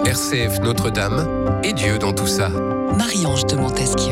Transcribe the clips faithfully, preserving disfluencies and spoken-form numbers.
R C F Notre-Dame et Dieu dans tout ça. Marie-Ange de Montesquieu.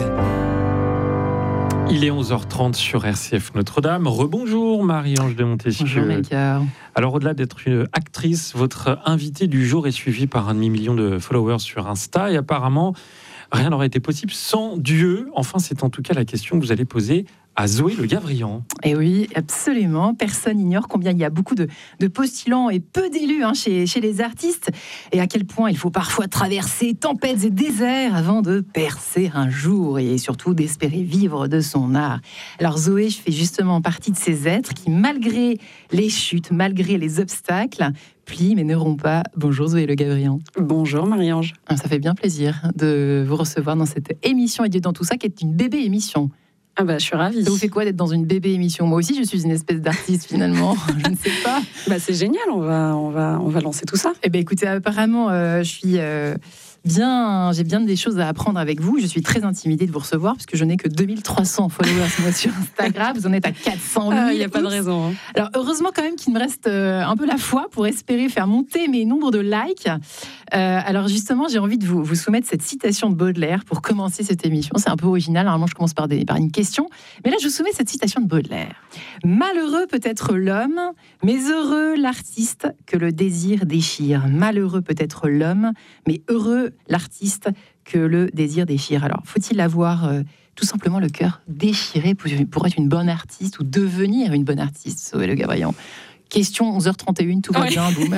Il est onze heures trente sur R C F Notre-Dame. Rebonjour Marie-Ange de Montesquieu. Bonjour Melchior. Alors au-delà d'être une actrice, votre invitée du jour est suivie par un demi-million de followers sur Insta et apparemment rien n'aurait été possible sans Dieu. Enfin, c'est en tout cas la question que vous allez poser à Zoé Le Gavrian. Et oui, absolument. Personne n'ignore combien il y a beaucoup de, de postulants et peu d'élus hein, chez, chez les artistes. Et à quel point il faut parfois traverser tempêtes et déserts avant de percer un jour et surtout d'espérer vivre de son art. Alors Zoé, je fais justement partie de ces êtres qui, malgré les chutes, malgré les obstacles, plient mais ne rompent pas. Bonjour Zoé Le Gavrian. Bonjour Marie-Ange. Ça fait bien plaisir de vous recevoir dans cette émission et Dieu dans tout ça, qui est une bébé émission. Ah bah, je suis ravie. Ça vous fait quoi d'être dans une bébé émission ? Moi aussi, je suis une espèce d'artiste finalement. Je ne sais pas. Bah, c'est génial, on va, on, va, on va lancer tout ça. Eh bien, écoutez, apparemment, euh, je suis euh, bien, j'ai bien des choses à apprendre avec vous. Je suis très intimidée de vous recevoir parce que je n'ai que deux mille trois cents followers moi, sur Instagram. Vous en êtes à quatre cent mille. Il n'y a pas de raison. Hein. Alors, heureusement quand même qu'il me reste euh, un peu la foi pour espérer faire monter mes nombres de likes. Euh, alors justement, j'ai envie de vous, vous soumettre cette citation de Baudelaire pour commencer cette émission. C'est un peu original. Normalement, je commence par, des, par une question. Mais là, je vous soumets cette citation de Baudelaire. « Malheureux peut être l'homme, mais heureux l'artiste que le désir déchire. Malheureux peut être l'homme, mais heureux l'artiste que le désir déchire. » Alors, faut-il avoir euh, tout simplement le cœur déchiré pour, pour être une bonne artiste ou devenir une bonne artiste, Zoé Le Gavrian ? Question onze heures trente et une, tout va ouais. bien, boum.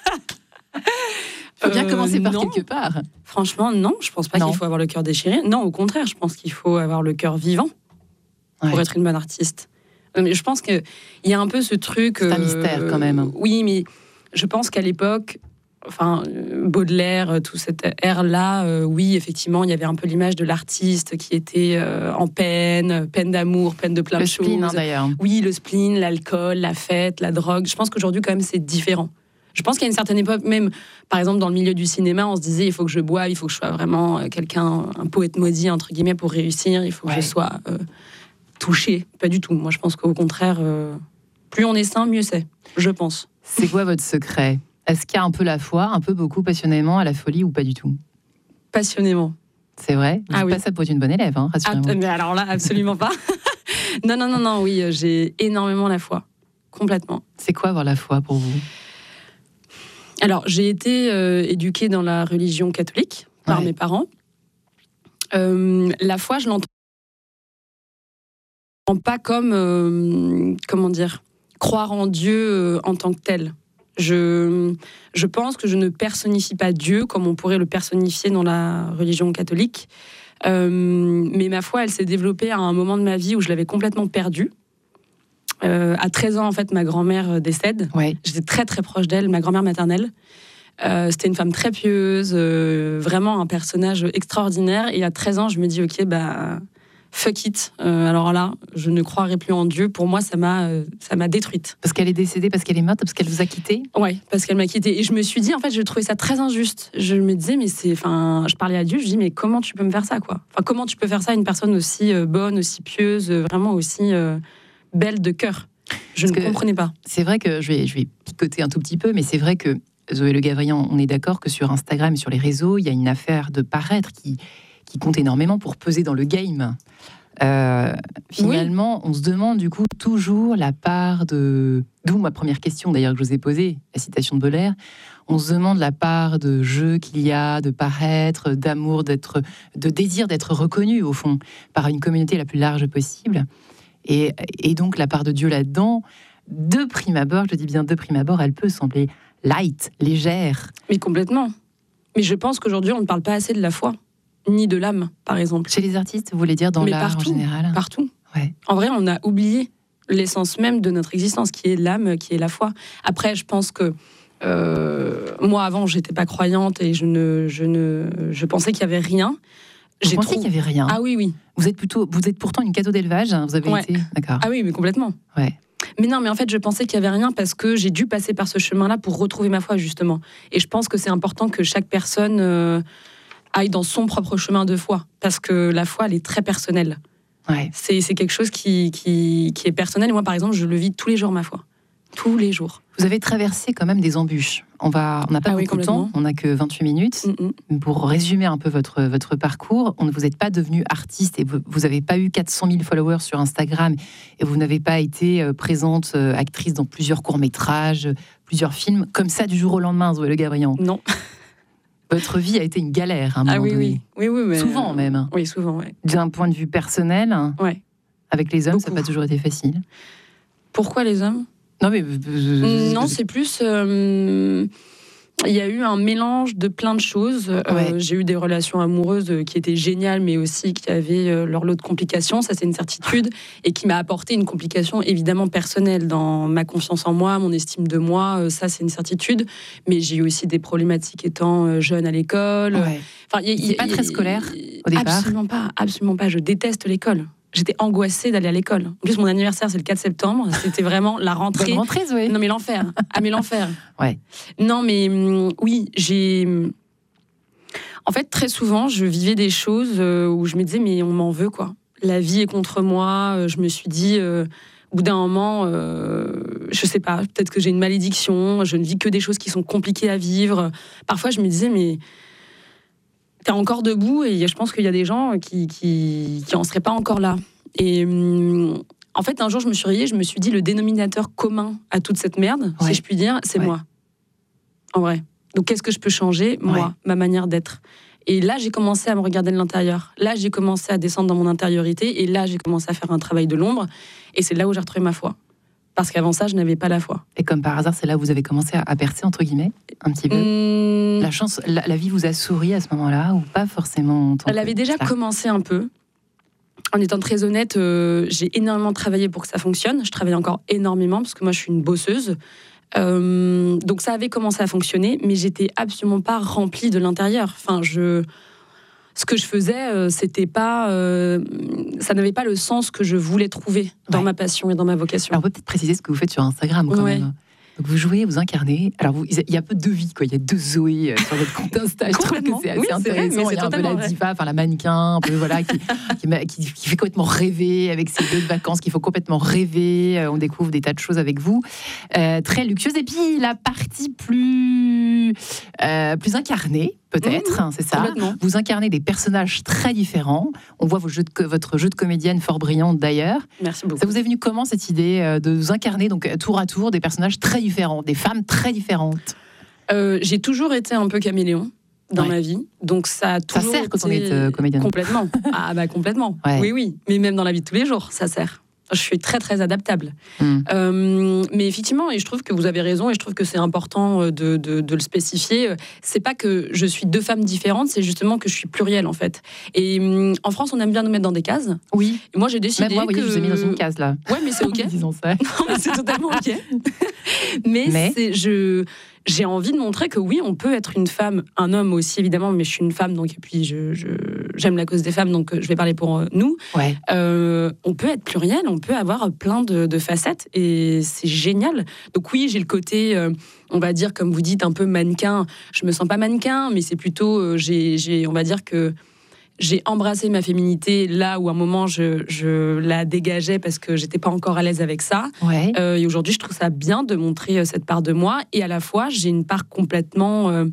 Il faut bien euh, commencer par non. quelque part. Franchement, non, je pense pas non. qu'il faut avoir le cœur déchiré. Non, au contraire, je pense qu'il faut avoir le cœur vivant pour ouais. être une bonne artiste. Mais je pense qu'il y a un peu ce truc... C'est un euh, mystère quand même. Euh, oui, mais je pense qu'à l'époque, enfin, Baudelaire, toute cette ère-là, euh, oui, effectivement, il y avait un peu l'image de l'artiste qui était euh, en peine, peine d'amour, peine de plein le de choses. Le spleen, hein, d'ailleurs. Oui, le spleen, l'alcool, la fête, la drogue. Je pense qu'aujourd'hui, quand même, c'est différent. Je pense qu'à une certaine époque, même, par exemple, dans le milieu du cinéma, on se disait, il faut que je boive, il faut que je sois vraiment quelqu'un, un poète maudit, entre guillemets, pour réussir, il faut que ouais. je sois euh, touché. Pas du tout. Moi, je pense qu'au contraire, euh, plus on est sain, mieux c'est, je pense. C'est quoi votre secret ? Est-ce qu'il y a un peu la foi, un peu beaucoup passionnément à la folie ou pas du tout ? Passionnément. C'est vrai ? Je ah dis oui. pas ça pour être une bonne élève, hein, rassurez-moi. Ah, mais alors là, absolument pas. non, non, non, non, oui, j'ai énormément la foi. Complètement. C'est quoi avoir la foi pour vous ? Alors, j'ai été euh, éduquée dans la religion catholique par ouais. mes parents. Euh, la foi, je l'entends pas comme, euh, comment dire, croire en Dieu euh, en tant que tel. Je, je pense que je ne personnifie pas Dieu comme on pourrait le personnifier dans la religion catholique. Euh, mais ma foi, elle s'est développée à un moment de ma vie où je l'avais complètement perdue. Euh, à treize ans, en fait, ma grand-mère décède. Ouais. J'étais très, très proche d'elle, ma grand-mère maternelle. Euh, c'était une femme très pieuse, euh, vraiment un personnage extraordinaire. Et à treize ans, je me dis, OK, bah, fuck it. Euh, alors là, je ne croirai plus en Dieu. Pour moi, ça m'a, euh, ça m'a détruite. Parce qu'elle est décédée, parce qu'elle est morte, parce qu'elle vous a quitté ? Oui, parce qu'elle m'a quittée. Et je me suis dit, en fait, je trouvais ça très injuste. Je me disais, mais c'est... Enfin, je parlais à Dieu, je dis, mais comment tu peux me faire ça, quoi ? Enfin, comment tu peux faire ça à une personne aussi euh, bonne, aussi pieuse, euh, vraiment aussi... Euh, belle de cœur. Je Parce ne comprenais pas. C'est vrai que, je vais, je vais picoter un tout petit peu, mais c'est vrai que, Zoé Le Gavrian, on est d'accord que sur Instagram et sur les réseaux, il y a une affaire de paraître qui, qui compte énormément pour peser dans le game. Euh, finalement, oui. on se demande du coup toujours la part de... D'où ma première question d'ailleurs que je vous ai posée, la citation de Baudelaire. On se demande la part de jeu qu'il y a, de paraître, d'amour, d'être, de désir d'être reconnu au fond par une communauté la plus large possible. Et, et donc, la part de Dieu là-dedans, de prime abord, je dis bien de prime abord, elle peut sembler light, légère. Mais complètement. Mais je pense qu'aujourd'hui, on ne parle pas assez de la foi, ni de l'âme, par exemple. Chez les artistes, vous voulez dire dans Mais l'art partout, en général ? Partout. Ouais. En vrai, on a oublié l'essence même de notre existence, qui est l'âme, qui est la foi. Après, je pense que euh, moi, avant, j'étais pas croyante et je, ne, je, ne, je pensais qu'il y avait rien. Vous pensez trop... qu'il y avait rien ? Ah oui, oui. Vous êtes, plutôt, vous êtes pourtant une cadeau d'élevage, hein, vous avez ouais. été... D'accord. Ah oui, mais complètement. Ouais. Mais non, mais en fait, je pensais qu'il n'y avait rien parce que j'ai dû passer par ce chemin-là pour retrouver ma foi, justement. Et je pense que c'est important que chaque personne euh, aille dans son propre chemin de foi. Parce que la foi, elle est très personnelle. Ouais. C'est, c'est quelque chose qui, qui, qui est personnel. Et moi, par exemple, je le vis tous les jours, ma foi. tous les jours. Vous avez traversé quand même des embûches. On va, on n'a pas Ah oui, beaucoup de temps, complètement. on n'a que vingt-huit minutes. Mm-mm. Pour résumer un peu votre, votre parcours, on, vous n'êtes pas devenu artiste et vous n'avez pas eu quatre cent mille followers sur Instagram et vous n'avez pas été euh, présente euh, actrice dans plusieurs courts-métrages, plusieurs films, comme ça du jour au lendemain, Zoé Le Gabriant. Non. Votre vie a été une galère à un moment Ah oui, donné. oui, oui, oui, mais Souvent même. Oui, souvent, ouais. D'un point de vue personnel, Ouais. avec les hommes, Beaucoup. ça n'a pas toujours été facile. Pourquoi les hommes? Non, mais... euh, Non, c'est plus. euh, Il y a eu un mélange de plein de choses. Euh, Ouais. j'ai eu des relations amoureuses qui étaient géniales, mais aussi qui avaient euh, leur lot de complications. Ça, c'est une certitude. Et qui m'a apporté une complication évidemment personnelle dans ma confiance en moi, mon estime de moi. Euh, ça, c'est une certitude. Mais j'ai eu aussi des problématiques étant euh, jeune à l'école. Ouais. Enfin, y a- y a- C'est pas y a- très scolaire, au départ? Absolument pas. Absolument pas. Je déteste l'école. J'étais angoissée d'aller à l'école. En plus, mon anniversaire, c'est le quatre septembre. C'était vraiment la rentrée. Bonne rentrée, Zoé. Non, mais l'enfer. Ah, mais l'enfer. Ouais. Non, mais hum, oui, j'ai. En fait, très souvent, je vivais des choses euh, où je me disais, mais on m'en veut, quoi. La vie est contre moi. Euh, Je me suis dit, euh, au bout d'un moment, euh, je sais pas, peut-être que j'ai une malédiction. Je ne vis que des choses qui sont compliquées à vivre. Parfois, je me disais, mais. T'es encore debout et je pense qu'il y a des gens qui, qui, qui en seraient pas encore là. Et hum, en fait, un jour, je me suis réveillée, je me suis dit, le dénominateur commun à toute cette merde, Ouais. si je puis dire, c'est Ouais. moi. En vrai. Donc, qu'est-ce que je peux changer? Moi, Ouais. ma manière d'être. Et là, j'ai commencé à me regarder de l'intérieur. Là, j'ai commencé à descendre dans mon intériorité. Et là, j'ai commencé à faire un travail de l'ombre. Et c'est là où j'ai retrouvé ma foi. Parce qu'avant ça, je n'avais pas la foi. Et comme par hasard, c'est là où vous avez commencé à, à percer, entre guillemets, un petit peu. Hum, La chance, la, la vie vous a souri à ce moment-là, ou pas forcément en tant Elle que avait déjà star? commencé un peu. En étant très honnête, euh, j'ai énormément travaillé pour que ça fonctionne. Je travaille encore énormément parce que moi, je suis une bosseuse. Euh, donc ça avait commencé à fonctionner, mais j'étais absolument pas remplie de l'intérieur. Enfin, je, ce que je faisais, euh, c'était pas, euh, ça n'avait pas le sens que je voulais trouver dans Ouais. ma passion et dans ma vocation. Alors, on peut peut-être préciser ce que vous faites sur Instagram, quand Ouais. même. Donc, vous jouez, vous incarnez. Alors, vous- il y a un peu deux vies, quoi. Il y a deux Zoé euh, sur votre compte Insta. Je trouve que Complètement. c'est assez Oui, c'est vrai, mais intéressant. c'est Il y a un peu totalement la vrai. diva, enfin la mannequin, un peu, voilà, qui, qui, m'a- qui- qui fait complètement rêver avec ses lieux de vacances, qu'il faut complètement rêver. Euh, On découvre des tas de choses avec vous. Euh, très luxueuse. Et puis, la partie plus, euh, plus incarnée, peut-être, hein, c'est ça. Complètement. Vous incarnez des personnages très différents. On voit vos jeux de co- votre jeu de comédienne fort brillante, d'ailleurs. Merci beaucoup. Ça vous est venu comment, cette idée euh, de vous incarner donc euh, tour à tour des personnages très différents, des femmes très différentes? Euh, j'ai toujours été un peu caméléon dans Ouais. ma vie, donc ça a Ça toujours sert quand on été- est euh, comédienne. Complètement. Ah bah complètement. Ouais. Oui, oui. Mais même dans la vie de tous les jours, ça sert. Je suis très très adaptable. Mm. Euh, mais effectivement, et je trouve que vous avez raison, et je trouve que c'est important euh, de, de, de le spécifier. C'est pas que je suis deux femmes différentes, c'est justement que je suis plurielle en fait. Et hum, en France, on aime bien nous mettre dans des cases. Oui, Et moi, j'ai décidé même moi, vous voyez, que je vous ai mis dans une case là. Ouais, mais c'est ok. Disons ça. Non, mais c'est totalement ok. mais Mais- c'est je j'ai envie de montrer que oui, on peut être une femme, un homme aussi évidemment, mais je suis une femme donc et puis je, je j'aime la cause des femmes donc euh, je vais parler pour euh, nous. Ouais. Euh, on peut être pluriel, on peut avoir plein de, de facettes et c'est génial. Donc oui, j'ai le côté, euh, on va dire comme vous dites, un peu mannequin. Je me sens pas mannequin, mais c'est plutôt, euh, j'ai, j'ai, on va dire que j'ai embrassé ma féminité là où à un moment je, je la dégageais parce que j'étais pas encore à l'aise avec ça. Ouais. Euh, et aujourd'hui, je trouve ça bien de montrer euh, cette part de moi et à la fois j'ai une part complètement euh,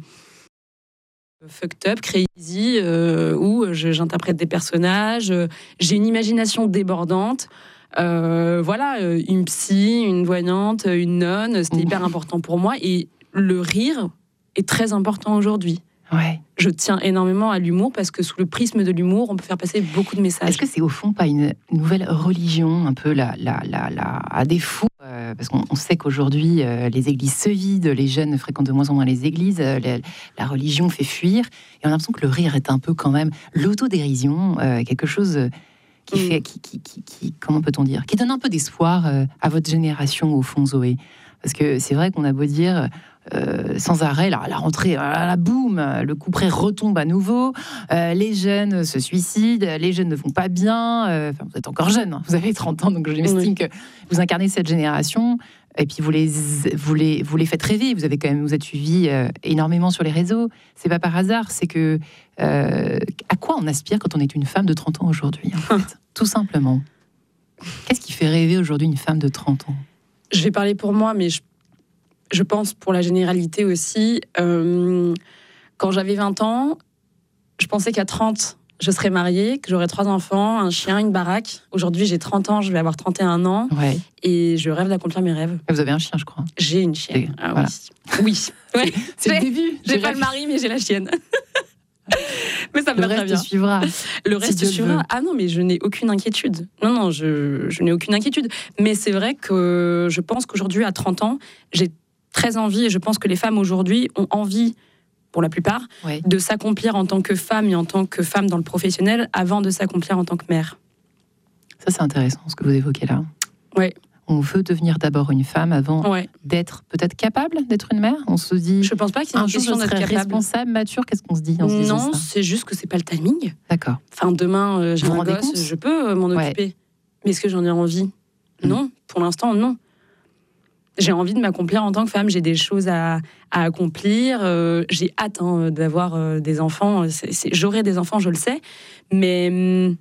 fucked up, crazy, euh, où je- j'interprète des personnages, euh, j'ai une imagination débordante. Euh, voilà, euh, une psy, une voyante, une nonne, c'était Ouh. hyper important pour moi. Et le rire est très important aujourd'hui. Ouais. Je tiens énormément à l'humour parce que sous le prisme de l'humour, on peut faire passer beaucoup de messages. Est-ce que c'est au fond pas une nouvelle religion, un peu la, la, la, la à défaut euh, parce qu'on on sait qu'aujourd'hui euh, les églises se vident, les jeunes fréquentent de moins en moins les églises, euh, la, la religion fait fuir, et on a l'impression que le rire est un peu quand même l'autodérision, euh, quelque chose qui Mm. fait, qui, qui, qui, qui- comment peut-on dire, qui donne un peu d'espoir euh, à votre génération au fond, Zoé. Parce que c'est vrai qu'on a beau dire euh, sans arrêt, la, la rentrée, la, la boum, le coup près retombe à nouveau, euh, les jeunes se suicident, les jeunes ne vont pas bien, euh, enfin, vous êtes encore jeune, hein, vous avez trente ans, donc j'estime Oui. que vous incarnez cette génération, et puis vous les, vous les, vous les faites rêver, vous avez quand même, vous êtes suivis euh, énormément sur les réseaux, c'est pas par hasard, c'est que, euh, à quoi on aspire quand on est une femme de trente ans aujourd'hui, en fait, tout simplement. Qu'est-ce qui fait rêver aujourd'hui une femme de trente ans? Je vais parler pour moi, mais je, je pense pour la généralité aussi. Euh, quand j'avais vingt ans, je pensais qu'à trente, je serais mariée, que j'aurais trois enfants, un chien, une baraque. Aujourd'hui, j'ai trente ans, je vais avoir trente et un ans. Ouais. Et je rêve d'accomplir mes rêves. Vous avez un chien, je crois. J'ai une chienne. Et Ah, voilà. oui. Oui. Ouais. C'est J'ai- le début. J'ai pas le mari, mais j'ai la chienne. Mais ça me Le va très reste bien. suivra. Le reste Dieu le suivra. veut. Ah non, mais je n'ai aucune inquiétude. Non, non, je, je n'ai aucune inquiétude. Mais c'est vrai que je pense qu'aujourd'hui, à trente ans, j'ai très envie, et je pense que les femmes aujourd'hui ont envie, pour la plupart, Ouais. de s'accomplir en tant que femme et en tant que femme dans le professionnel avant de s'accomplir en tant que mère. Ça, c'est intéressant ce que vous évoquez là. Ouais. On veut devenir d'abord une femme avant Ouais. d'être peut-être capable d'être une mère. On se dit, Je pense pas que c'est un une jour, je question d'être serai capable. responsable, mature. Qu'est-ce qu'on se dit en se disant Non, ça? c'est juste que c'est pas le timing. D'accord. Enfin, demain, euh, j'ai Vous vous un rendez gosse, compte je peux euh, m'en Ouais. occuper. Mais est-ce que j'en ai envie? Mm. Non, pour l'instant, non. J'ai envie de m'accomplir en tant que femme. J'ai des choses à, à accomplir. euh, j'ai hâte hein, d'avoir euh, des enfants. C'est- c'est- J'aurai des enfants, je le sais. Mais hum,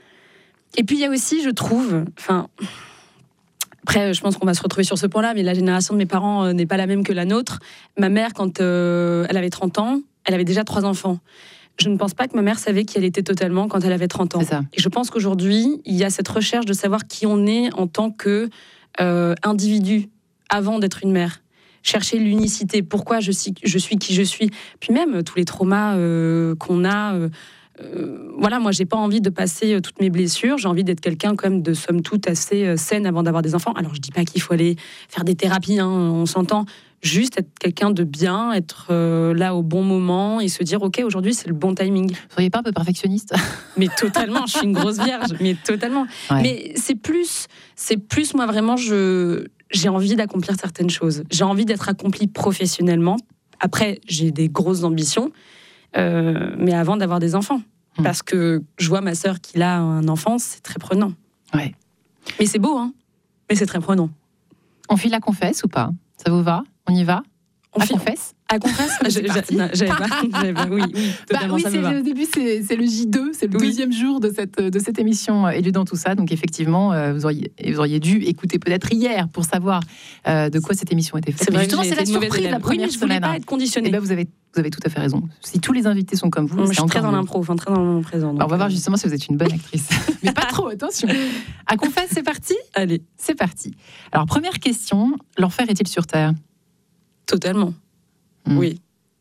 et puis il y a aussi, je trouve, enfin. Après, je pense qu'on va se retrouver sur ce point-là, mais la génération de mes parents euh, n'est pas la même que la nôtre. Ma mère, quand euh, elle avait trente ans, elle avait déjà trois enfants. Je ne pense pas que ma mère savait qui elle était totalement quand elle avait trente ans. C'est ça. Et je pense qu'aujourd'hui, il y a cette recherche de savoir qui on est en tant que euh, individu avant d'être une mère. Chercher l'unicité, pourquoi je suis, je suis qui je suis. Puis même euh, tous les traumas euh, qu'on a. euh, euh, voilà, moi, j'ai pas envie de passer euh, toutes mes blessures. J'ai envie d'être quelqu'un quand même de somme toute assez euh, saine avant d'avoir des enfants. Alors, je dis pas qu'il faut aller faire des thérapies, hein, on s'entend. Juste être quelqu'un de bien, être euh, là au bon moment et se dire, ok, aujourd'hui c'est le bon timing. Vous seriez pas un peu perfectionniste? Mais totalement, je suis une grosse vierge, mais totalement. Ouais. Mais c'est plus, c'est plus moi vraiment, je, j'ai envie d'accomplir certaines choses. J'ai envie d'être accomplie professionnellement. Après, j'ai des grosses ambitions, euh, mais avant d'avoir des enfants. Hmm. Parce que je vois ma sœur qui a un enfant, c'est très prenant. Ouais. Mais c'est beau, hein. Mais c'est très prenant. On file la confesse ou pas? Ça vous va? On y va? On La fait- confesse? À confesse, C'est j'ai- parti. j'ai- non, j'avais pas, j'avais pas- oui, oui, Bah totalement, oui, ça c'est me va. le début, c'est c'est le J deux, c'est le Oui. deuxième jour de cette, de cette émission euh, Élu dans tout ça. Donc effectivement, euh, vous auriez, vous auriez dû écouter peut-être hier pour savoir euh, de quoi cette émission était faite. C'est Mais vrai que justement, j'ai c'est la été une mauvaise surprise de la élève. Oui, première mais je voulais semaine. pas hein. être conditionnée. Eh ben, vous avez, vous avez tout à fait raison. Si tous les invités sont comme vous, je c'est suis très encore dans mieux. l'impro, enfin très dans le moment présent. Alors, on va donc, voir euh, justement si vous êtes une bonne actrice. Mais pas trop, attention. À confesse, c'est parti? Allez, C'est parti. Alors, première question, l'enfer est-il sur Terre? totalement. Hmm. Oui.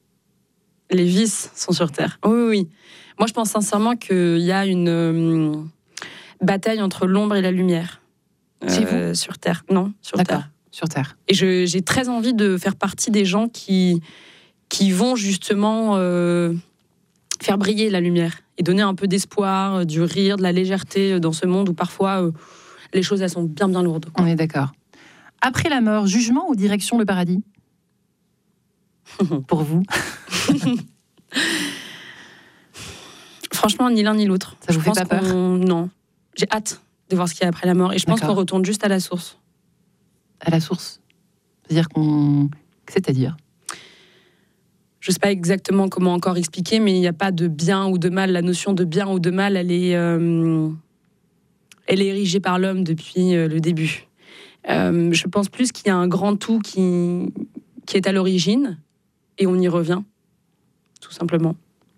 Les vices sont sur Terre. Oui, oui, oui. Moi, je pense sincèrement qu'il y a une euh, bataille entre l'ombre et la lumière. Chez euh, sur Terre. Non, sur D'accord, Terre. sur Terre. Et je- j'ai très envie de faire partie des gens qui, qui vont justement euh, faire briller la lumière et donner un peu d'espoir, euh, du rire, de la légèreté euh, dans ce monde où parfois euh, les choses elles sont bien bien lourdes. On est d'accord. Après la mort, jugement ou direction le paradis? Pour vous? Franchement, ni l'un ni l'autre. Ça vous Je fait pense pas peur? qu'on- Non. J'ai hâte de voir ce qu'il y a après la mort et je pense D'accord. qu'on retourne juste à la source. À la source. C'est-à-dire qu'on... C'est-à-dire? Je ne sais pas exactement comment encore expliquer, mais il n'y a pas de bien ou de mal. La notion de bien ou de mal, elle est, euh, elle est érigée par l'homme depuis euh, le début. Euh, je pense plus qu'il y a un grand tout qui, qui est à l'origine, et on y revient, tout simplement.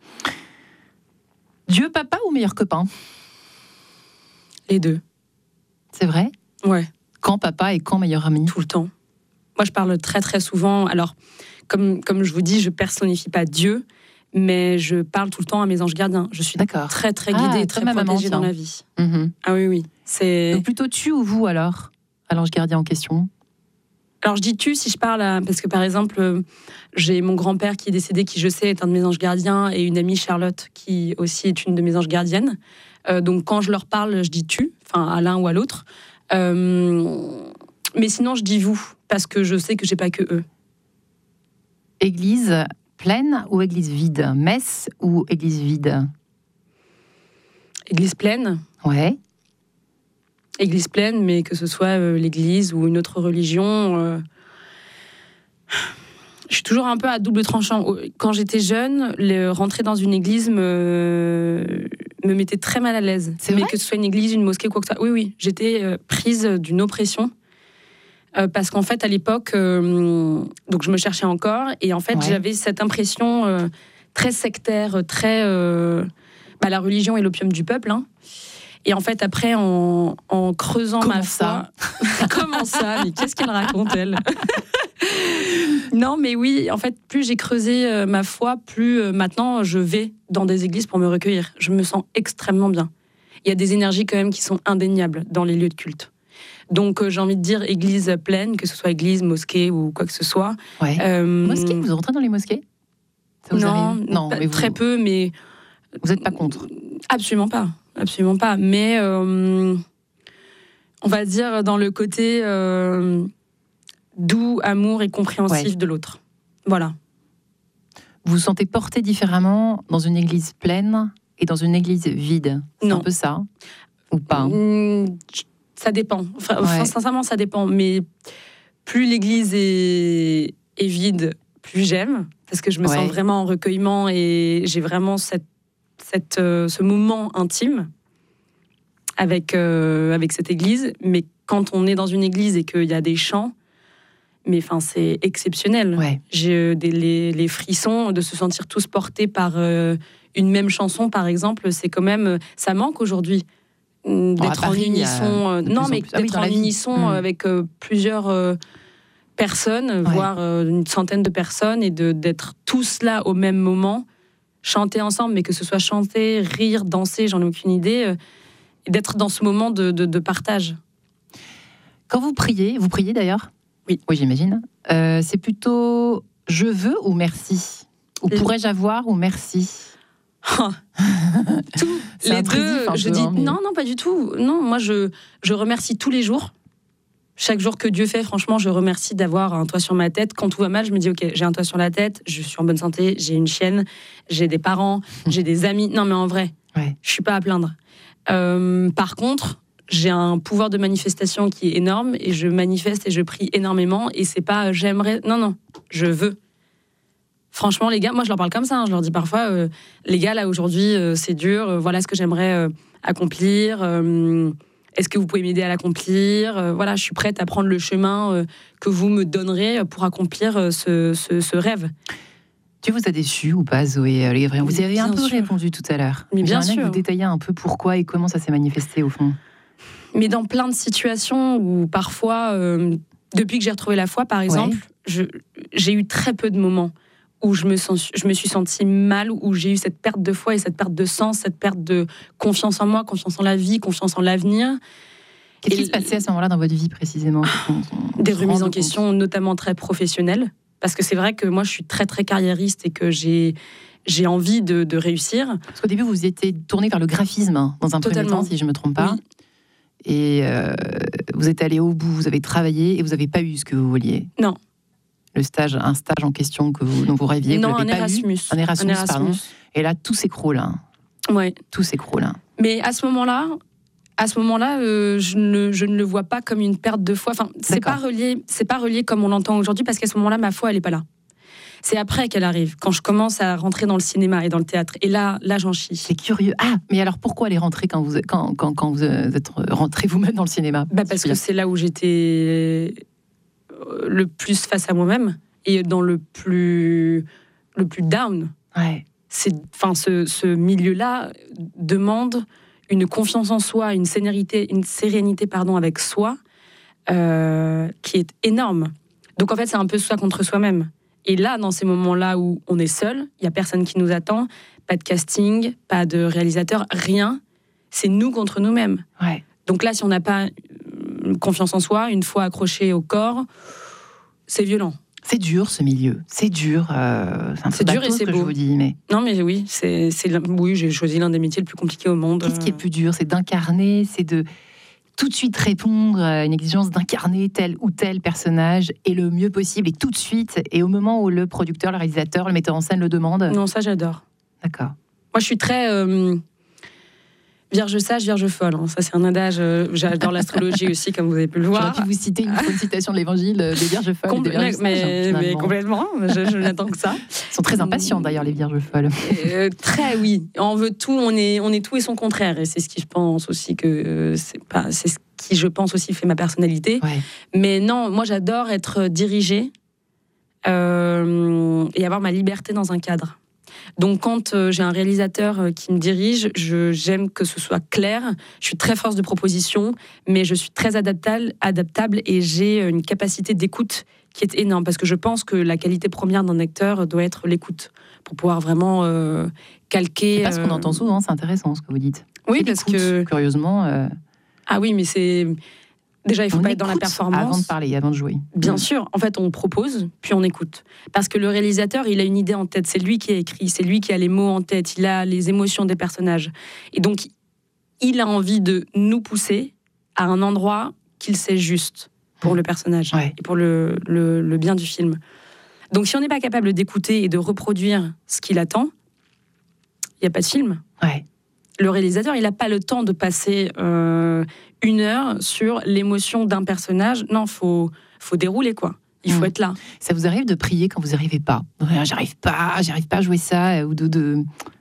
Dieu papa ou meilleur copain? Les deux. C'est vrai? Ouais, Quand papa et quand meilleur ami? tout le temps. Moi, je parle très très souvent. Alors, comme, comme je vous dis, je personnifie pas Dieu, mais je parle tout le temps à mes anges gardiens. Je suis D'accord. très très Ah, guidée, comme très ma maman, protégée dans tiens. la vie. Mhm. Ah oui, oui. C'est... Donc plutôt tu ou vous alors? À l'ange gardien en question. Alors je dis tu si je parle à... Parce que par exemple, euh, j'ai mon grand-père qui est décédé, qui je sais est un de mes anges gardiens, et une amie Charlotte qui aussi est une de mes anges gardiennes. Euh, donc quand je leur parle, je dis tu, enfin à l'un ou à l'autre. Euh, mais sinon je dis vous, parce que je sais que j'ai pas que eux. Église pleine ou église vide? Messe ou église vide? Église pleine, Ouais. église pleine, mais que ce soit euh, l'église ou une autre religion... euh, Je suis toujours un peu à double tranchant. Quand j'étais jeune, le, rentrer dans une église me, me mettait très mal à l'aise. C'est Mais vrai que ce soit une église, une mosquée, quoi que ce soit. Oui, oui, j'étais euh, prise d'une oppression. euh, parce qu'en fait, à l'époque, euh, donc je me cherchais encore, et en fait, Ouais. j'avais cette impression euh, très sectaire, très... Euh, bah, la religion est l'opium du peuple, hein. Et en fait, après, en, en creusant Comment ma ça foi... Comment ça? Mais qu'est-ce qu'elle raconte, elle? Non, mais oui, en fait, plus j'ai creusé euh, ma foi, plus euh, maintenant, je vais dans des églises pour me recueillir. Je me sens extrêmement bien. Il y a des énergies quand même qui sont indéniables dans les lieux de culte. Donc, euh, j'ai envie de dire église pleine, que ce soit église, mosquée ou quoi que ce soit. Ouais. Euh, Mosquée, vous rentrez dans les mosquées? Ça vous non, arrive non, pas- mais vous, très peu, mais... vous n'êtes pas contre? Absolument pas, absolument pas. Mais euh, on va dire dans le côté euh, doux, amour et compréhensif Ouais. de l'autre. Voilà. Vous vous sentez porté différemment dans une église pleine et dans une église vide? C'est Non. un peu ça? Ou pas? Mmh, ça dépend. Enfin, Ouais. enfin, sincèrement, ça dépend. Mais plus l'église est, est vide, plus j'aime. Parce que je me Ouais. sens vraiment en recueillement et j'ai vraiment cette, cette, euh, ce moment intime avec, euh, avec cette église. Mais quand on est dans une église et qu'il y a des chants, mais enfin, c'est exceptionnel. Ouais. J'ai des, les, les frissons de se sentir tous portés par euh, une même chanson, par exemple. C'est quand même... Ça manque aujourd'hui. Bon, à D'être en Paris, il y a unisson, euh, de non plus en mais plus. Ah oui, d'être dans en la vie. unisson Mm. avec euh, plusieurs euh, personnes, Ouais. voire euh, une centaine de personnes, et de d'être tous là au même moment, chanter ensemble, mais que ce soit chanter, rire, danser, j'en ai aucune idée, euh, et d'être dans ce moment de, de, de partage. Quand vous priez, vous priez d'ailleurs? Oui. Oui, j'imagine. Euh, c'est plutôt je veux ou merci? Ou Euh, pourrais-je avoir ou merci? Tout, C'est les intrusif deux, un je peu, dis hein, mais- non, non, pas du tout. Non, moi je, je remercie tous les jours. Chaque jour que Dieu fait, franchement, je remercie d'avoir un toit sur ma tête. Quand tout va mal, je me dis, ok, j'ai un toit sur la tête, je suis en bonne santé, j'ai une chienne, j'ai des parents, j'ai des amis. Non, mais en vrai, Ouais. je suis pas à plaindre. Euh, par contre, j'ai un pouvoir de manifestation qui est énorme et je manifeste et je prie énormément. Et c'est pas euh, j'aimerais. Non, non, je veux. Franchement, les gars, moi je leur parle comme ça. hein. Je leur dis parfois, euh, les gars, là aujourd'hui, euh, c'est dur. euh, voilà ce que j'aimerais euh, accomplir. euh, Est-ce que vous pouvez m'aider à l'accomplir? Euh, Voilà, je suis prête à prendre le chemin euh, que vous me donnerez pour accomplir euh, ce, ce, ce rêve. Dieu vous a déçu ou pas, Zoé Le Gavrion? Vous y avez un Bien peu sûr. répondu tout à l'heure. Mais bien J'aimerais bien que sûr. vous détailliez un peu pourquoi et comment ça s'est manifesté au fond. Mais dans plein de situations où parfois, euh, depuis que j'ai retrouvé la foi, par exemple, je- j'ai eu très peu de moments où je me, sens, je me suis sentie mal, où j'ai eu cette perte de foi et cette perte de sens, cette perte de confiance en moi, confiance en la vie, confiance en l'avenir. Qu'est-ce Et qui se passait à ce moment-là dans votre vie précisément? On- on Des se remises rend en compte. question, notamment très professionnelles. Parce que c'est vrai que moi, je suis très, très carriériste et que j'ai, j'ai envie de, de réussir. Parce qu'au début, vous étiez tourné vers le graphisme, hein, dans un premier Totalement. temps, si je ne me trompe pas. Oui. Et euh, vous êtes allé au bout, vous avez travaillé et vous n'avez pas eu ce que vous vouliez. Non. Le stage, un stage en question que vous, dont vous rêviez, non, vous un l'avez pas eu. Erasmus. Un Erasmus, Un pardon. Et là, tout s'écroule. hein. Ouais. Tout s'écroule. hein. Mais à ce moment-là, à ce moment-là, euh, je, ne, je ne le vois pas comme une perte de foi. Enfin, c'est D'accord. pas relié, c'est pas relié comme on l'entend aujourd'hui, parce qu'à ce moment-là, ma foi, elle est pas là. C'est après qu'elle arrive, quand je commence à rentrer dans le cinéma et dans le théâtre. Et là, là, j'en chie. C'est curieux. Ah, mais alors pourquoi aller rentrer quand vous, quand, quand, quand vous êtes rentré vous-même dans le cinéma? Bah parce que c'est là où j'étais euh, le plus face à moi-même et dans le plus, le plus down. Ouais. C'est, enfin, ce, ce milieu-là demande une confiance en soi, une sérénité, une sérénité pardon, avec soi, euh, qui est énorme. Donc en fait, c'est un peu soi contre soi-même. Et là, dans ces moments-là où on est seul, il y a personne qui nous attend, pas de casting, pas de réalisateur, rien. C'est nous contre nous-mêmes. Ouais. Donc là, si on n'a pas euh, confiance en soi, une fois accroché au corps, c'est violent. C'est dur ce milieu. C'est dur. euh, c'est un peu C'est dur bateau et c'est ce que je beau. vous dis, mais Non, mais oui, c'est, c'est l'un- oui, j'ai choisi l'un des métiers les plus compliqués au monde. qu'est-ce qui est plus dur? C'est d'incarner, c'est de tout de suite répondre à une exigence d'incarner tel ou tel personnage et le mieux possible et tout de suite et au moment où le producteur, le réalisateur, le metteur en scène le demande. Non, ça, j'adore. D'accord. Moi, je suis très euh, vierge sage, vierge folle. hein. Ça, c'est un adage. euh, j'adore l'astrologie aussi, comme vous avez pu le J'aurais voir. pu vous citer une, une citation de l'Évangile euh, des Vierges folles. et des Complè- Vierges sages, mais, finalement. mais complètement, je, je n'attends que ça. Ils sont très impatients d'ailleurs les Vierges folles. Euh, très, oui. On veut tout, on est, on est tout et son contraire. Et c'est ce qui, je pense aussi que euh, c'est pas, c'est ce qui, je pense, aussi fait ma personnalité. Ouais. Mais non, moi, j'adore être dirigée euh, et avoir ma liberté dans un cadre. Donc, quand euh, j'ai un réalisateur euh, qui me dirige, je, j'aime que ce soit clair. Je suis très force de proposition, mais je suis très adaptable, adaptable et j'ai une capacité d'écoute qui est énorme. Parce que je pense que la qualité première d'un acteur doit être l'écoute, pour pouvoir vraiment euh, calquer... C'est pas ce qu'on euh, entend souvent, c'est intéressant ce que vous dites. Oui, C'est parce l'écoute, que... curieusement... Euh, Ah oui, mais c'est... Déjà, il faut on pas être dans la écoute performance. avant de parler, avant de jouer. Bien Mm. sûr, en fait, on propose, puis on écoute. Parce que le réalisateur, il a une idée en tête, c'est lui qui a écrit, c'est lui qui a les mots en tête, il a les émotions des personnages. Et donc, il a envie de nous pousser à un endroit qu'il sait juste pour le personnage Ouais. et pour le, le, le bien du film. Donc, si on n'est pas capable d'écouter et de reproduire ce qu'il attend, il n'y a pas de film. Ouais. Le réalisateur, il n'a pas le temps de passer euh, une heure sur l'émotion d'un personnage. Non, il faut, faut dérouler, quoi. Il faut Mm. être là. Ça vous arrive de prier quand vous n'y arrivez pas? Ouais, J'arrive pas, j'arrive pas à jouer ça, euh, ou de... de...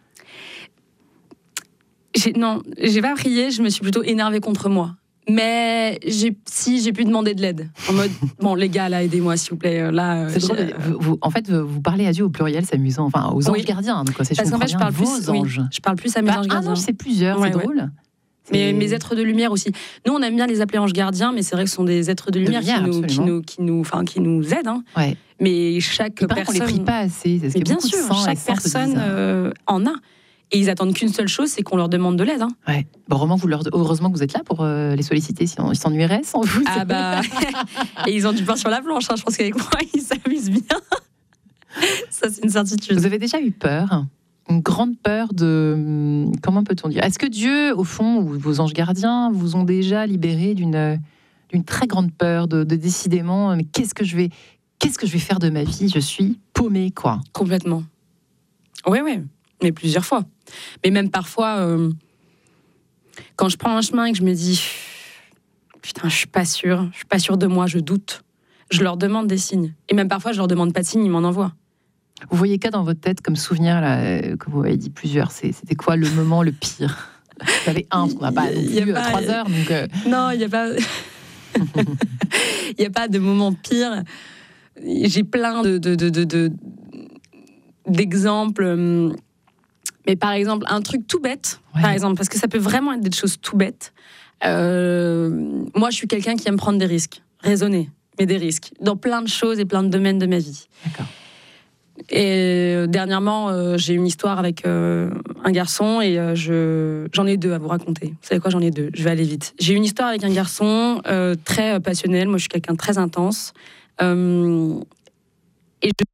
J'ai, non, j'ai pas prié, je me suis plutôt énervée contre moi. Mais j'ai, si, j'ai pu demander de l'aide. En mode, bon, les gars, là, aidez-moi, s'il vous plaît. Là, C'est drôle, j'ai- vous, vous- en fait, vous vous parlez à Dieu au pluriel, c'est amusant. Enfin, aux anges Oui. gardiens. Donc, c'est Parce qu'en fait, je parle plus, vos oui, anges. je parle plus à mes Bah, anges ah gardiens. non, c'est plusieurs, Ouais, c'est ouais. drôle. Mais C'est- mes êtres de lumière aussi. Nous, on aime bien les appeler anges gardiens, mais c'est vrai que ce sont des êtres de lumière, lumière, qui, nous, qui, absolument. nous, qui, nous, enfin, qui nous aident. Hein. Ouais. Mais chaque Il paraît qu'on personne. les prie pas assez. C'est ce Mais qu'il y a bien beaucoup de sûr, saints et chaque saintes personne disent. euh, en a. Et ils attendent qu'une seule chose, c'est qu'on leur demande de l'aide. Hein. Ouais. Bon, Romain, vous leur... heureusement que vous êtes là pour euh, les solliciter, sinon ils s'ennuieraient sans vous. Ah bah, et ils ont du pain sur la planche. Hein. Je pense qu'avec moi, ils s'amusent bien. Ça, c'est une certitude. Vous avez déjà eu peur, une grande peur de... hum, Comment peut-on dire? Est-ce que Dieu, au fond, ou vos anges gardiens, vous ont déjà libéré d'une d'une très grande peur de, de décidément, mais qu'est-ce que je vais... Qu'est-ce que je vais faire de ma vie? Je suis paumée, quoi. Complètement. Oui, oui, mais plusieurs fois. Mais même parfois, euh, quand je prends un chemin et que je me dis putain, je suis pas sûre, je suis pas sûre de moi, je doute, je leur demande des signes. Et même parfois, je leur demande pas de signes, ils m'en envoient. Vous voyez quoi dans votre tête comme souvenir, là, euh, que vous avez dit plusieurs? c'est- C'était quoi le moment le pire? Vous avez un, parce qu'on n'a pas non Il y a plus euh, pas- trois heures, donc... euh, Non, il n'y a pas. Il n'y a pas de moment pire. J'ai plein de, de, de, de- de- d'exemples. hum, Mais par exemple, un truc tout bête, Ouais. par exemple, parce que ça peut vraiment être des choses tout bêtes. Euh, moi, je suis quelqu'un qui aime prendre des risques, raisonner, mais des risques, dans plein de choses et plein de domaines de ma vie. D'accord. Et euh, dernièrement, euh, j'ai eu une histoire avec euh, un garçon et euh, je, j'en ai deux à vous raconter. Vous savez quoi, j'en ai deux, je vais aller vite. J'ai eu une histoire avec un garçon euh, très euh, passionnel, moi je suis quelqu'un de très intense. Euh, et je...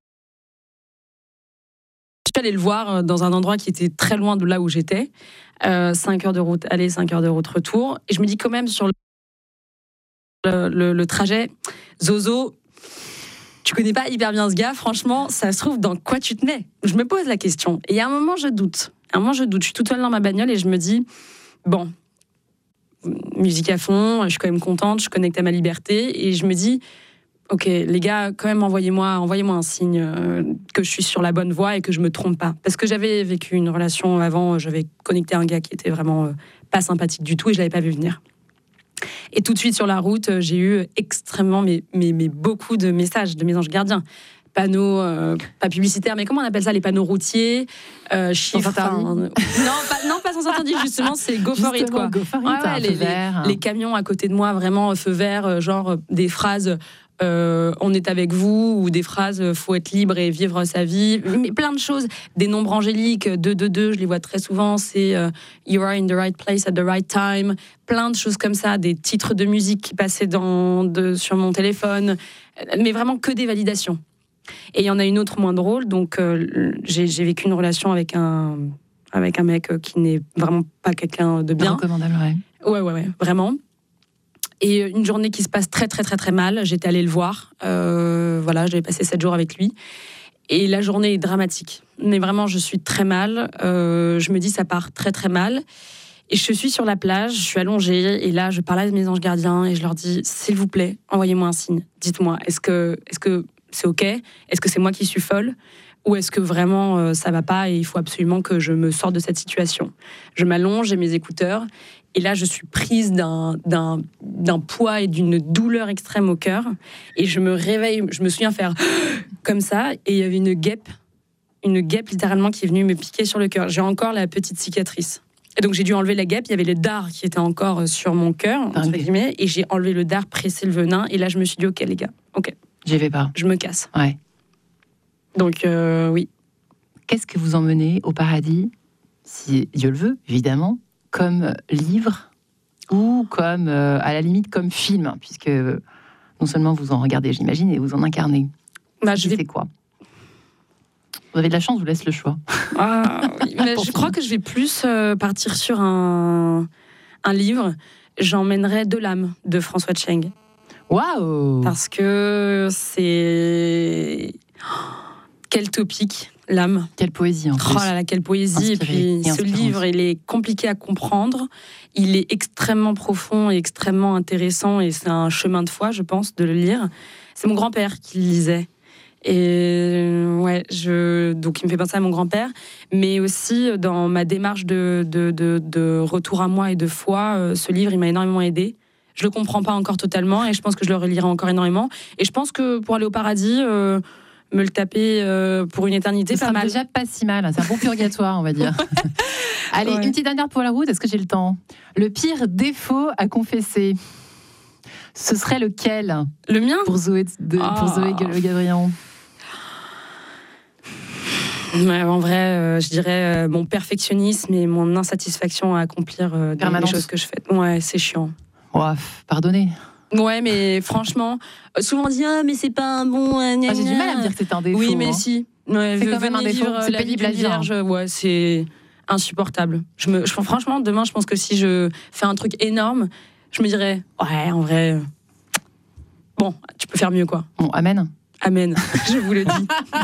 je suis allée le voir dans un endroit qui était très loin de là où j'étais. Euh, cinq heures de route aller, cinq heures de route retour. Et je me dis quand même sur le, le, le, le trajet, Zozo, tu connais pas hyper bien ce gars, franchement, ça se trouve dans quoi tu te mets? Je me pose la question. Et à un moment, je doute. À un moment, je doute. Je suis toute seule dans ma bagnole et je me dis, bon, musique à fond, je suis quand même contente, je suis connectée à ma liberté. Et je me dis, ok, les gars, quand même, envoyez-moi, envoyez-moi un signe euh, que je suis sur la bonne voie et que je me trompe pas. Parce que j'avais vécu une relation avant, j'avais connecté à un gars qui était vraiment euh, pas sympathique du tout et je l'avais pas vu venir. Et tout de suite sur la route, j'ai eu extrêmement, mais, mais, mais beaucoup de messages de mes anges gardiens. Panneaux, euh, pas publicitaires, mais comment on appelle ça, les panneaux routiers, euh, chiffres. interdits. enfin, non, pas, non, pas sans interdit, justement, c'est go for it, Justement, quoi. go for it, Ouais, un ouais, feu les, vert. les, les camions à côté de moi, vraiment feu vert, euh, genre euh, des phrases euh, on est avec vous, ou des phrases euh, faut être libre et vivre sa vie, mais plein de choses, des nombres angéliques, deux deux deux, je les vois très souvent, c'est euh, you are in the right place at the right time, plein de choses comme ça, des titres de musique qui passaient dans, de, sur mon téléphone, mais vraiment que des validations. Et il y en a une autre moins drôle, donc euh, j'ai, j'ai vécu une relation avec un, avec un mec qui n'est vraiment pas quelqu'un de bien. Recommandable, ouais. Ouais, ouais, ouais, vraiment. Et une journée qui se passe très, très, très, très mal. J'étais allée le voir. Euh, voilà, j'avais passé sept jours avec lui. Et la journée est dramatique. Mais vraiment, je suis très mal. Euh, je me dis, ça part très, très mal. Et je suis sur la plage, je suis allongée. Et là, je parle à mes anges gardiens et je leur dis, s'il vous plaît, envoyez-moi un signe. Dites-moi, est-ce que, est-ce que c'est OK? Est-ce que c'est moi qui suis folle? ou est-ce que vraiment euh, ça va pas et il faut absolument que je me sorte de cette situation. Je m'allonge, j'ai mes écouteurs, et là je suis prise d'un, d'un, d'un poids et d'une douleur extrême au cœur, et je me réveille, je me souviens faire comme ça, et il y avait une guêpe, une guêpe littéralement qui est venue me piquer sur le cœur. J'ai encore la petite cicatrice. Et donc j'ai dû enlever la guêpe, il y avait le dard qui était encore sur mon cœur, entre guillemets, et j'ai enlevé le dard, pressé le venin, et là je me suis dit ok les gars, ok, j'y vais pas, je me casse. Ouais. Donc euh, oui. Qu'est-ce que vous emmenez au paradis, si Dieu le veut, évidemment, comme livre ou comme, euh, à la limite, comme film, puisque non seulement vous en regardez, j'imagine, et vous en incarnez. Bah, je vais... C'est quoi ? Vous avez de la chance, je vous laisse le choix. Ah, oui, mais je crois que je vais plus euh, partir sur un, un livre. J'emmènerai De l'âme de François Tcheng. Waouh ! Parce que c'est... Quel topic, l'âme. Quelle poésie, en plus. Oh là là, quelle poésie. Inspiré, et puis, et ce livre, il est compliqué à comprendre. Il est extrêmement profond et extrêmement intéressant. Et c'est un chemin de foi, je pense, de le lire. C'est mon grand-père qui le lisait. Et ouais, je... donc il me fait penser à mon grand-père. Mais aussi, dans ma démarche de, de, de, de retour à moi et de foi, ce livre, il m'a énormément aidée. Je le comprends pas encore totalement et je pense que je le relirai encore énormément. Et je pense que pour aller au paradis... Euh, me le taper euh, pour une éternité, Ce pas sera mal. déjà pas si mal, c'est un bon purgatoire, on va dire. Allez, ouais. Une petite dernière pour la route, est-ce que j'ai le temps ? Le pire défaut à confesser, ce serait lequel ? Le mien ? Pour Zoé, de, oh. pour Zoé Le Gavrillon. Ouais, en vrai, euh, je dirais euh, mon perfectionnisme et mon insatisfaction à accomplir euh, des, des choses que je fais. Ouais, c'est chiant. Oh, pardonnez. Ouais, mais franchement, souvent on dit ah mais c'est pas un bon. Euh, ah, j'ai du mal à me dire que c'est un défaut. Oui, mais hein. si. Ouais, c'est quand même un défaut. C'est pénible à dire. Ouais, c'est insupportable. Je me, je, franchement, demain, je pense que si je fais un truc énorme, je me dirais ouais, en vrai, bon, tu peux faire mieux quoi. Bon, amen. Amen. Je vous le dis.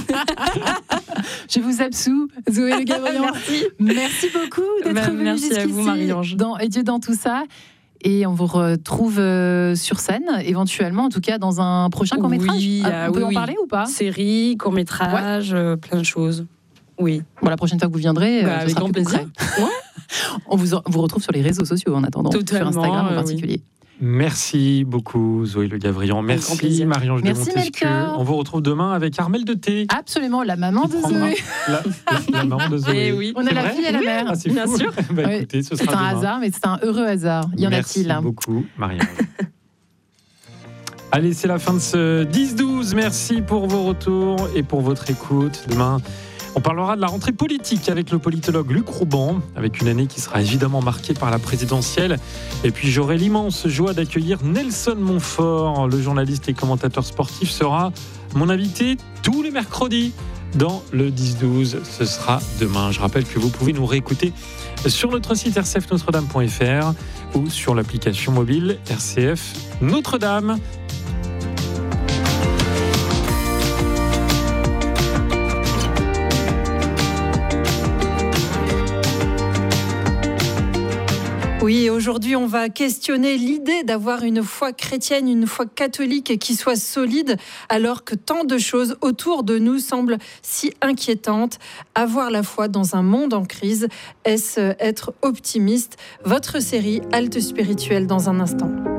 Je vous absous, Zoé Le Gavrillon. Merci. Merci beaucoup d'être ben, venue merci jusqu'ici. À vous, Marie-Ange. Dans Et Dieu dans tout ça. Et on vous retrouve euh, sur scène, éventuellement, en tout cas dans un prochain court-métrage. Oui, ah, on oui, peut en oui. parler ou pas ? Série, court-métrage, ouais. euh, plein de choses. Oui. Bon, la prochaine fois que vous viendrez, bah, euh, avec grand plaisir. Ouais. On vous, on vous retrouve sur les réseaux sociaux en attendant, totalement, sur Instagram en euh, particulier. Oui. Merci beaucoup Zoé Le Gavrillon. Merci Marie-Ange de Montesquieu. On vous retrouve demain avec Armelle de Thé. Absolument, la maman de Zoé. La, la, la maman de Zoé. Et oui. On a la vrai fille et la mère. Ah, c'est bien fou. sûr. bah, oui. écoutez, ce c'est sera un demain. hasard, mais c'est un heureux hasard. Y en Merci a-t-il ? Merci beaucoup Marie-Ange. Allez, c'est la fin de ce dix douze. Merci pour vos retours et pour votre écoute. Demain, on parlera de la rentrée politique avec le politologue Luc Rouban, avec une année qui sera évidemment marquée par la présidentielle. Et puis j'aurai l'immense joie d'accueillir Nelson Montfort, le journaliste et commentateur sportif, sera mon invité tous les mercredis dans le dix douze. Ce sera demain. Je rappelle que vous pouvez nous réécouter sur notre site r c f notre dame point f r ou sur l'application mobile R C F Notre-Dame. Oui, aujourd'hui, on va questionner l'idée d'avoir une foi chrétienne, une foi catholique qui soit solide, alors que tant de choses autour de nous semblent si inquiétantes. Avoir la foi dans un monde en crise, est-ce être optimiste ? Votre série Halte spirituelle dans un instant.